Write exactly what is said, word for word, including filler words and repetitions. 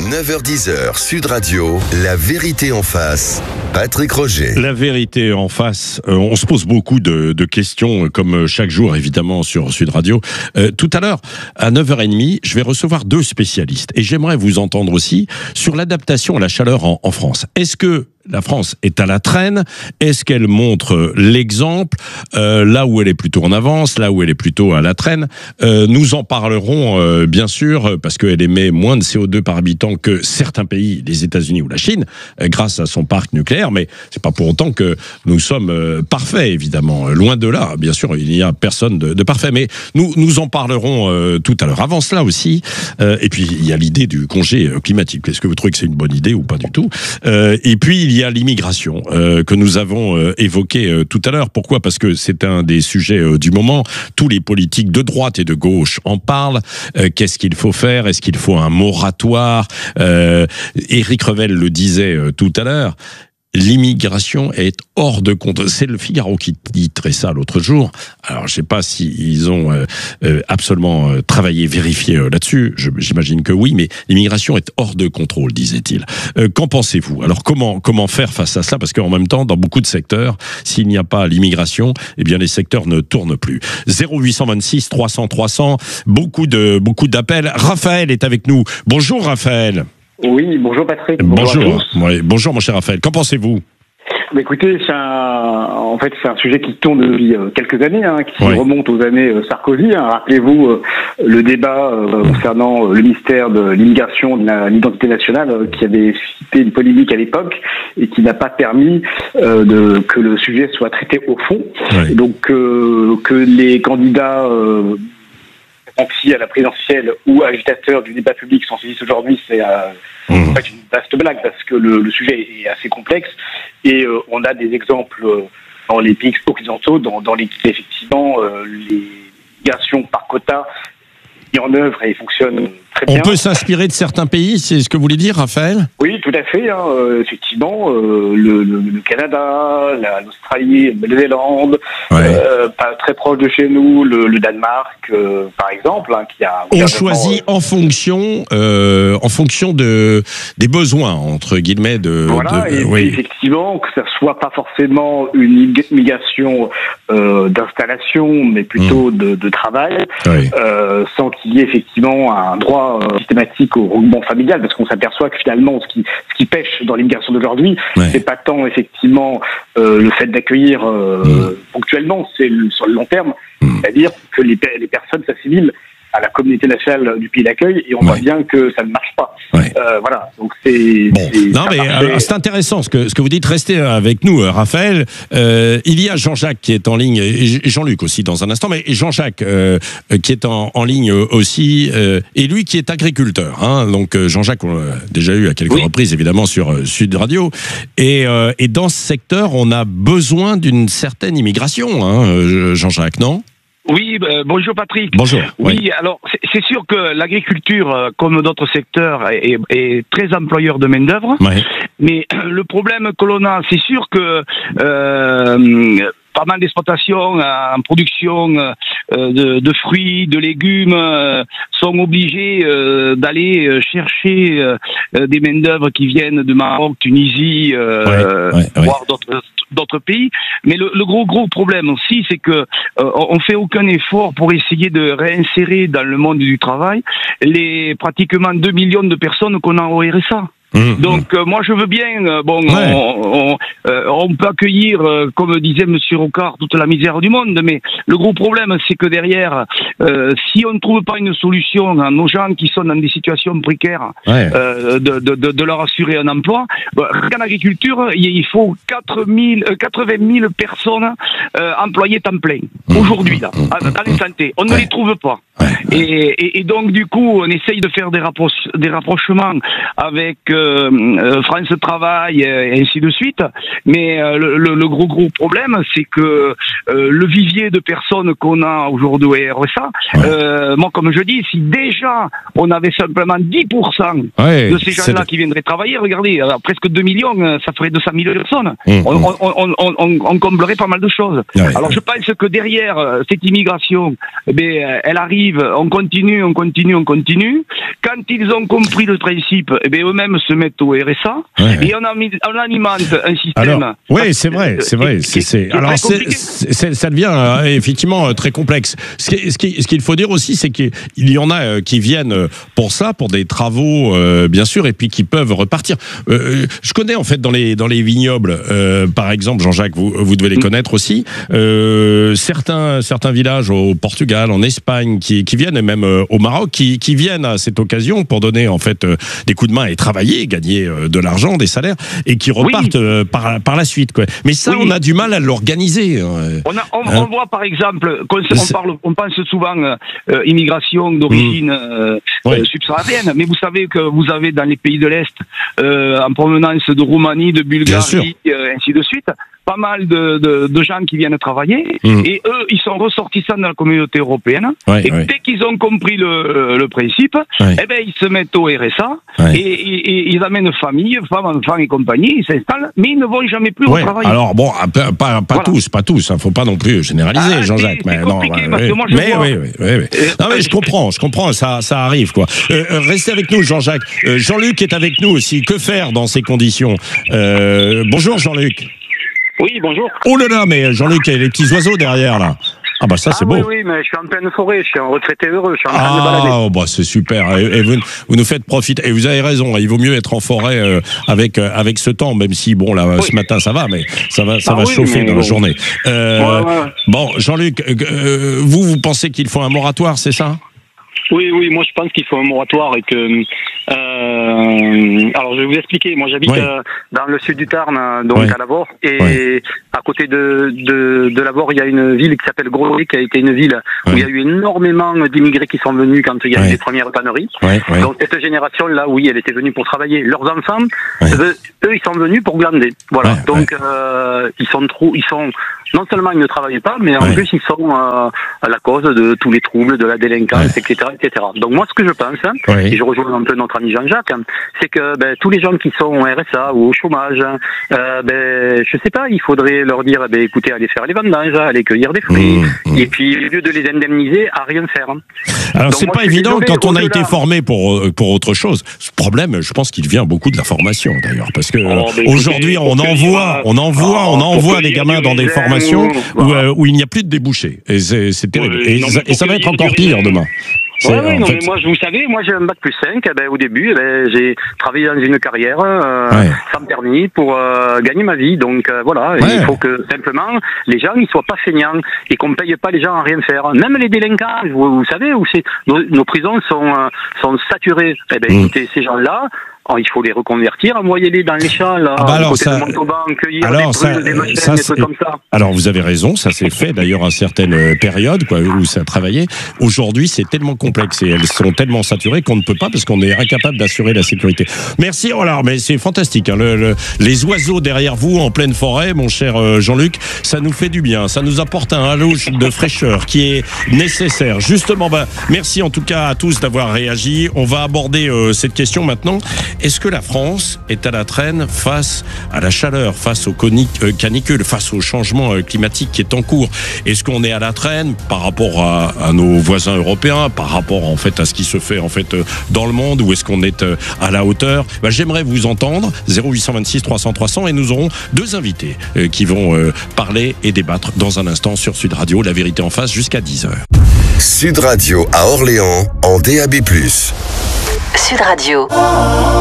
neuf heures dix, Sud Radio, la vérité en face. Patrick Roger. La vérité en face. Euh, on se pose beaucoup de, de questions, comme chaque jour, évidemment, sur Sud Radio. Euh, tout à l'heure, à neuf heures trente, je vais recevoir deux spécialistes. Et j'aimerais vous entendre aussi sur l'adaptation à la chaleur en, en France. Est-ce que la France est à la traîne? Est-ce qu'elle montre l'exemple euh, là où elle est plutôt en avance, là où elle est plutôt à la traîne? euh, Nous en parlerons euh, bien sûr, parce qu'elle émet moins de C O deux par habitant que certains pays, les États-Unis ou la Chine, euh, grâce à son parc nucléaire. Mais c'est pas pour autant que nous sommes euh, parfaits, évidemment. Loin de là, bien sûr, il n'y a personne de, de parfait. Mais nous, nous en parlerons euh, tout à l'heure. Avant cela aussi, euh, et puis il y a l'idée du congé climatique. Est-ce que vous trouvez que c'est une bonne idée ou pas du tout? euh, Et puis il y a l'immigration euh, que nous avons euh, évoqué euh, tout à l'heure. Pourquoi? Parce que c'est un des sujets euh, du moment. Tous les politiques de droite et de gauche en parlent. Euh, qu'est-ce qu'il faut faire? Est-ce qu'il faut un moratoire? euh, Éric Revel le disait euh, tout à l'heure. L'immigration est hors de compte. C'est le Figaro qui titrait ça l'autre jour. Alors, je sais pas s'ils ont euh, euh, absolument euh, travaillé, vérifié euh, là-dessus. Je, j'imagine que oui, mais l'immigration est hors de contrôle, disait-il. Euh, qu'en pensez-vous? Alors, comment comment faire face à cela? Parce qu'en même temps, dans beaucoup de secteurs, s'il n'y a pas l'immigration, eh bien, les secteurs ne tournent plus. zéro huit cent vingt-six trois cents trois cents. Beaucoup de beaucoup d'appels. Raphaël est avec nous. Bonjour, Raphaël. Oui, bonjour Patrick. Bonjour. Bonjour, oui, bonjour mon cher Raphaël. Qu'en pensez-vous? Bah écoutez, c'est un, en fait, c'est un sujet qui tourne depuis euh, quelques années, hein, qui oui. remonte aux années euh, Sarkozy. Hein. Rappelez-vous euh, le débat euh, concernant euh, le mystère de l'immigration, de la, l'identité nationale, euh, qui avait suscité une polémique à l'époque et qui n'a pas permis euh, de, que le sujet soit traité au fond. Oui. Et donc euh, que les candidats euh, confiés à la présidentielle ou agitateurs du débat public sont saisissent aujourd'hui, c'est euh, mmh. en fait une vaste blague parce que le, le sujet est assez complexe et euh, on a des exemples euh, dans les pays occidentaux dans, dans lesquels effectivement euh, les migrations par quota mis en œuvre et fonctionnent très bien. On peut s'inspirer de certains pays, c'est ce que vous voulez dire, Raphaël? Oui, tout à fait. Hein, euh, effectivement, euh, le, le, le Canada, la, l'Australie, la Nouvelle-Zélande, ouais. euh, pas très proche de chez nous, le, le Danemark, euh, par exemple, hein, qui a. On choisit euh, en fonction, euh, en fonction de des besoins entre guillemets de. Voilà, de, et oui. effectivement que ça soit pas forcément une migration euh, d'installation, mais plutôt mmh. de, de travail, oui. euh, sans qu'il y ait effectivement un droit systématique au regroupement familial, parce qu'on s'aperçoit que finalement ce qui ce qui pêche dans l'immigration d'aujourd'hui, ouais. c'est pas tant effectivement euh, le fait d'accueillir euh, mmh. ponctuellement, c'est le, sur le long terme, mmh. c'est-à-dire que les, les personnes s'assimilent à la communauté nationale du pays d'accueil et on ouais. voit bien que ça ne marche pas. Ouais. Euh, voilà, donc c'est. Bon. c'est non mais euh, c'est intéressant ce que ce que vous dites. Restez avec nous, Raphaël. Euh, il y a Jean-Jacques qui est en ligne et Jean-Luc aussi dans un instant, mais Jean-Jacques euh, qui est en, en ligne aussi euh, et lui qui est agriculteur. Hein, donc Jean-Jacques on l'a déjà eu à quelques oui. reprises évidemment sur euh, Sud Radio et euh, et dans ce secteur on a besoin d'une certaine immigration. Hein, Jean-Jacques, non? Oui, euh, bonjour Patrick. Bonjour. Oui, oui. alors c'est, c'est sûr que l'agriculture, euh, comme d'autres secteurs, est, est très employeur de main d'œuvre. Ouais. Mais euh, le problème que l'on a, c'est sûr que euh, pas mal d'exploitations en production euh, de, de fruits, de légumes euh, sont obligés euh, d'aller chercher euh, des main d'œuvre qui viennent de Maroc, Tunisie, euh, ouais, ouais, ouais. voire d'autres. d'autres pays, mais le, le gros gros problème aussi, c'est que euh, on fait aucun effort pour essayer de réinsérer dans le monde du travail les pratiquement deux millions de personnes qu'on a au R S A. Mmh. Donc euh, moi je veux bien, euh, bon, ouais. on, on, euh, on peut accueillir, euh, comme disait Monsieur Rocard, toute la misère du monde, mais le gros problème c'est que derrière, euh, si on ne trouve pas une solution à nos gens qui sont dans des situations précaires, ouais. euh, de, de, de, de leur assurer un emploi, bah, en agriculture il faut quatre mille, quatre-vingt mille personnes euh, employées temps plein mmh. aujourd'hui là, dans les santé, on ouais. ne les trouve pas. Ouais. Et, et, et donc du coup on essaye de faire des, rapproch- des rapprochements avec euh, euh, France Travail et ainsi de suite. Mais euh, le, le, le gros gros problème, c'est que euh, le vivier de personnes qu'on a aujourd'hui au R S A, ouais. euh, moi comme je dis, si déjà on avait simplement dix pour cent ouais, de ces gens-là qui viendraient travailler, regardez, alors, presque deux millions, ça ferait deux cent mille personnes. Mmh, on, mmh. On, on, on, on, on comblerait pas mal de choses. Ouais, alors ouais. je pense que derrière cette immigration, eh bien, elle arrive, on continue, on continue, on continue. Quand ils ont compris le principe, eh bien, eux-mêmes se mettent au R S A ouais, et on, a mis, on alimente un système. Alors, oui, c'est vrai, c'est vrai. C'est, c'est, alors, c'est, c'est, ça devient euh, effectivement euh, très complexe. Ce, qui, ce, qui, ce qu'il faut dire aussi, c'est qu'il y en a euh, qui viennent pour ça, pour des travaux, euh, bien sûr, et puis qui peuvent repartir. Euh, je connais en fait dans les dans les vignobles, euh, par exemple, Jean-Jacques, vous vous devez les connaître aussi. Euh, certains certains villages au Portugal, en Espagne, qui qui viennent, et même euh, au Maroc, qui qui viennent à cette occasion pour donner en fait euh, des coups de main et travailler, gagner euh, de l'argent, des salaires, et qui repartent oui. euh, par par la suite, quoi. Mais ça, oui. on a du mal à l'organiser. On, a, on, hein on voit par exemple, on, on parle, on pense souvent euh, immigration d'origine mmh. euh, oui. subsaharienne, mais vous savez que vous avez dans les pays de l'Est, euh, en provenance de Roumanie, de Bulgarie, euh, ainsi de suite, pas mal de, de, de gens qui viennent travailler, mmh. et eux, ils sont ressortissants de la communauté européenne, ouais, et ouais. dès qu'ils ont compris le, le principe, ouais. eh ben, ils se mettent au R S A, ouais. et, et, et ils amènent famille, femmes, enfants et compagnie, ils s'installent, mais ils ne vont jamais plus ouais. au travail. Alors bon, pas, pas, pas voilà. tous, pas tous, hein, faut pas non plus généraliser, ah, Jean-Jacques. C'est, mais c'est compliqué, non, parce ouais, que moi je mais vois... oui, oui, oui, oui. Euh, non mais je comprends, je comprends, ça, ça arrive, quoi. Euh, restez avec nous, Jean-Jacques. Euh, Jean-Luc est avec nous aussi. Que faire dans ces conditions? euh, Bonjour, Jean-Luc. Oui, bonjour. Oh là là, mais Jean-Luc, il y a les petits oiseaux derrière, là. Ah bah ça, ah c'est oui, beau. Oui, mais je suis en pleine forêt, je suis un retraité heureux, je suis en train ah, de balader. Ah, bah c'est super. Et, et vous, vous nous faites profiter. Et vous avez raison, il vaut mieux être en forêt euh, avec euh, avec ce temps, même si, bon, là, oui. ce matin, ça va, mais ça va, ça ah, va oui, chauffer dans bon. la journée. Euh, ouais, ouais. Bon, Jean-Luc, euh, vous, vous pensez qu'il faut un moratoire, c'est ça ? Oui, oui, moi je pense qu'il faut un moratoire et que... Euh, alors je vais vous expliquer, moi j'habite oui. euh, dans le sud du Tarn, donc oui. à Lavore, et oui. à côté de, de, de Lavore, il y a une ville qui s'appelle Grosy, qui a été une ville oui. où il y a eu énormément d'immigrés qui sont venus quand il y a eu oui. les premières tanneries. Oui. Oui. Donc cette génération-là, oui, elle était venue pour travailler. Leurs enfants, oui. eux, eux, ils sont venus pour glander. Voilà, oui. donc oui. Euh, ils sont trop, ils sont... Non seulement ils ne travaillent pas, mais en oui. plus ils sont euh, à la cause de tous les troubles, de la délinquance, oui. et cetera, et cetera. Donc moi, ce que je pense, hein, oui. et je rejoins un peu notre ami Jean-Jacques, hein, c'est que ben, tous les gens qui sont au R S A ou au chômage, euh, ben, je sais pas, il faudrait leur dire, ben, écoutez, allez faire les vendanges, allez cueillir des fruits, mmh. et puis au lieu de les indemniser, à rien faire. Alors donc, c'est moi, pas évident désolé, quand on a été formé pour pour autre chose. Ce problème, je pense qu'il vient beaucoup de la formation d'ailleurs, parce que oh, ben, aujourd'hui, on envoie, on envoie, on envoie des gamins dans des formations. Où, euh, où il n'y a plus de débouchés. Et c'est, c'est terrible. Euh, et, non, et ça va être encore pire demain. Oui, oui, non, fait... mais moi, vous savez, moi j'ai un bac plus cinq, eh ben, au début, eh ben, j'ai travaillé dans une carrière euh, ouais. sans permis pour euh, gagner ma vie. Donc euh, voilà, ouais. il faut que simplement les gens ils soient pas feignants et qu'on paye pas les gens à rien faire. Même les délinquants, vous, vous savez, où c'est nos, nos prisons sont euh, sont saturées. Eh ben, mmh. écoutez, ces gens-là, oh, il faut les reconvertir, envoyer-les dans les champs, là, ah bah alors côté ça, de Montauban, cueillir alors des ça, brûles, des machines, ça, des trucs comme ça. Alors vous avez raison, ça s'est fait d'ailleurs à certaines périodes quoi, où ça travaillait. Aujourd'hui, c'est tellement complexe et elles sont tellement saturées qu'on ne peut pas parce qu'on est incapable d'assurer la sécurité. Merci, oh là, mais c'est fantastique. Hein, le, le, les oiseaux derrière vous en pleine forêt, mon cher Jean-Luc, ça nous fait du bien, ça nous apporte un halo de fraîcheur qui est nécessaire. Justement, bah, merci en tout cas à tous d'avoir réagi. On va aborder euh, cette question maintenant. Est-ce que la France est à la traîne face à la chaleur, face aux canicules, face au changement climatique qui est en cours? Est-ce qu'on est à la traîne par rapport à, à nos voisins européens, par rapport en fait à ce qui se fait en fait dans le monde, ou est-ce qu'on est à la hauteur? Ben, j'aimerais vous entendre. zéro huit cent vingt-six trois cents trois cents, et nous aurons deux invités euh, qui vont euh, parler et débattre dans un instant sur Sud Radio, La Vérité en Face, jusqu'à dix heures. Sud Radio à Orléans en D A B plus. Sud Radio.